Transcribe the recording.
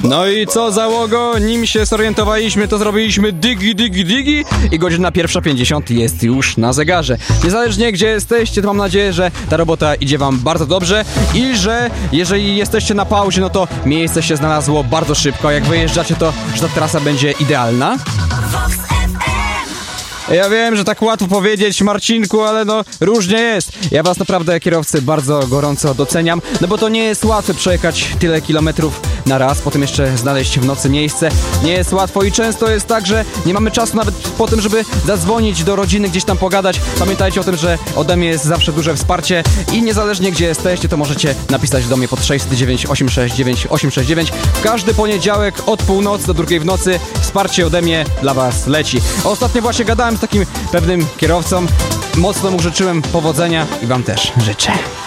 No i co, załogo? Nim się zorientowaliśmy, to zrobiliśmy digi i godzina 1:50 jest już na zegarze. Niezależnie gdzie jesteście, to mam nadzieję, że ta robota idzie wam bardzo dobrze i że jeżeli jesteście na pauzie, no to miejsce się znalazło bardzo szybko. Jak wyjeżdżacie, to że ta trasa będzie idealna. Ja wiem, że tak łatwo powiedzieć, Marcinku, ale no różnie jest. Ja was naprawdę, kierowcy, bardzo gorąco doceniam, no bo to nie jest łatwe przejechać tyle kilometrów na raz, potem jeszcze znaleźć w nocy miejsce. Nie jest łatwo i często jest tak, że nie mamy czasu nawet po tym, żeby zadzwonić do rodziny, gdzieś tam pogadać. Pamiętajcie o tym, że ode mnie jest zawsze duże wsparcie i niezależnie gdzie jesteście, to możecie napisać do mnie pod 609 869 869. W każdy poniedziałek od północy do 2 w nocy wsparcie ode mnie dla was leci. Ostatnio właśnie gadałem z takim pewnym kierowcą. Mocno mu życzyłem powodzenia i wam też życzę.